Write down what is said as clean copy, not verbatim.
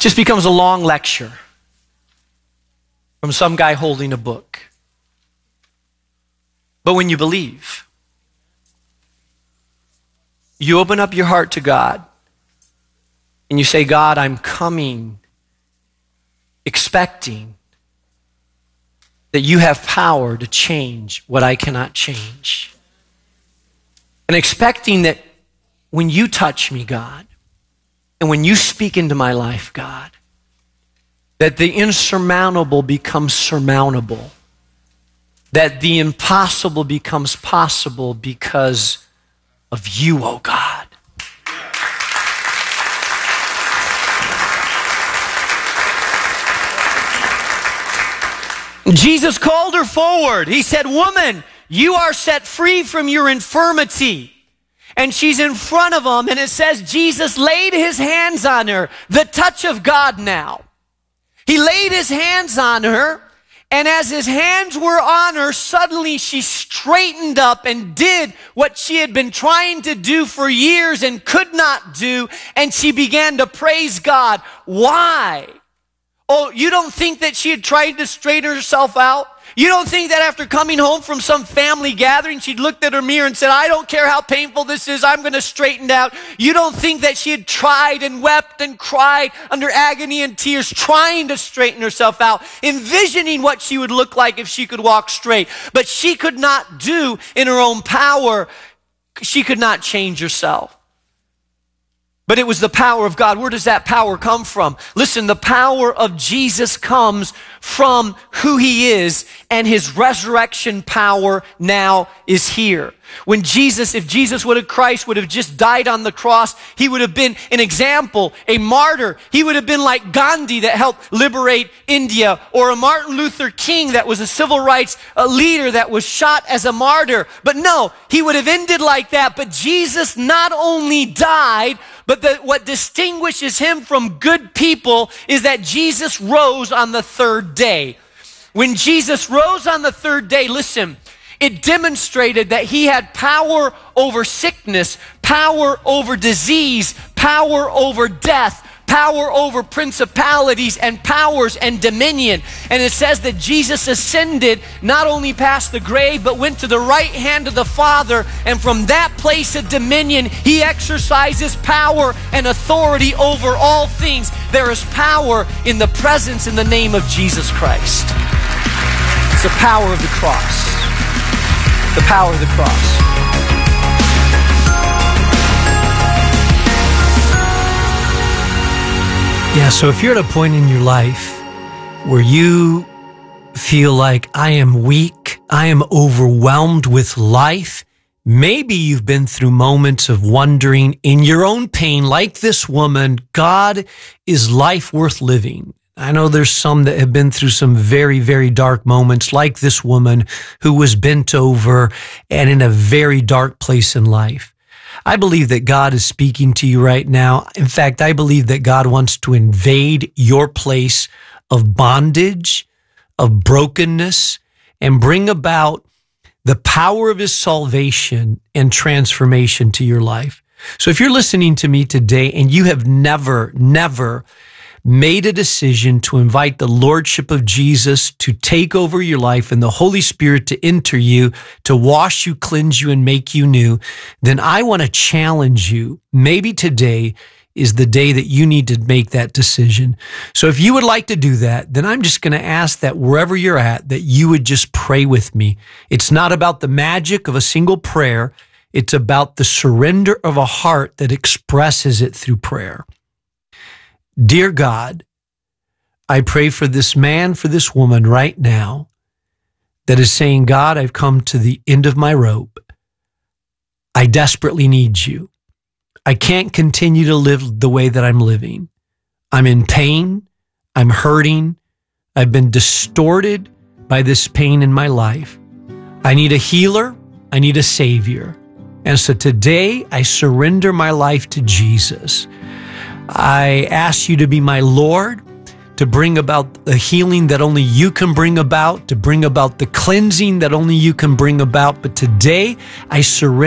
just becomes a long lecture from some guy holding a book. But when you believe, you open up your heart to God and you say, God, I'm coming, expecting that you have power to change what I cannot change. And expecting that when you touch me, God, and when you speak into my life, God, that the insurmountable becomes surmountable, that the impossible becomes possible because of you, oh God. Jesus called her forward. He said, woman, you are set free from your infirmity. And she's in front of him, and it says Jesus laid his hands on her. The touch of God now. He laid his hands on her, and as his hands were on her, suddenly she straightened up and did what she had been trying to do for years and could not do, and she began to praise God. Why? Oh, you don't think that she had tried to straighten herself out? You don't think that after coming home from some family gathering, she'd looked at her mirror and said, I don't care how painful this is, I'm going to straighten out. You don't think that she had tried and wept and cried under agony and tears, trying to straighten herself out, envisioning what she would look like if she could walk straight. But she could not do in her own power. She could not change herself. But it was the power of God. Where does that power come from? Listen, the power of Jesus comes from who he is, and his resurrection power now is here. When Jesus, if Jesus Christ would have just died on the cross, he would have been an example, a martyr. He would have been like Gandhi that helped liberate India, or a Martin Luther King that was a civil rights leader that was shot as a martyr. But no, he would have ended like that. But Jesus not only died, but what distinguishes him from good people is that Jesus rose on the third day. When Jesus rose on the third day, listen, it demonstrated that he had power over sickness, power over disease, power over death, power over principalities and powers and dominion. And it says that Jesus ascended not only past the grave, but went to the right hand of the Father. And from that place of dominion, he exercises power and authority over all things. There is power in the presence, in the name of Jesus Christ. It's the power of the cross. The power of the cross. Yeah, so if you're at a point in your life where you feel like I am weak, I am overwhelmed with life, maybe you've been through moments of wondering in your own pain, like this woman, God, is life worth living? I know there's some that have been through some very, very dark moments, like this woman who was bent over and in a very dark place in life. I believe that God is speaking to you right now. In fact, I believe that God wants to invade your place of bondage, of brokenness, and bring about the power of his salvation and transformation to your life. So if you're listening to me today and you have never made a decision to invite the Lordship of Jesus to take over your life and the Holy Spirit to enter you, to wash you, cleanse you, and make you new, then I want to challenge you. Maybe today is the day that you need to make that decision. So if you would like to do that, then I'm just going to ask that wherever you're at, that you would just pray with me. It's not about the magic of a single prayer. It's about the surrender of a heart that expresses it through prayer. Dear God, I pray for this man, for this woman right now that is saying, God, I've come to the end of my rope. I desperately need you. I can't continue to live the way that I'm living. I'm in pain. I'm hurting. I've been distorted by this pain in my life. I need a healer. I need a savior. And so today I surrender my life to Jesus. I ask you to be my Lord, to bring about the healing that only you can bring about, to bring about the cleansing that only you can bring about. But today I surrender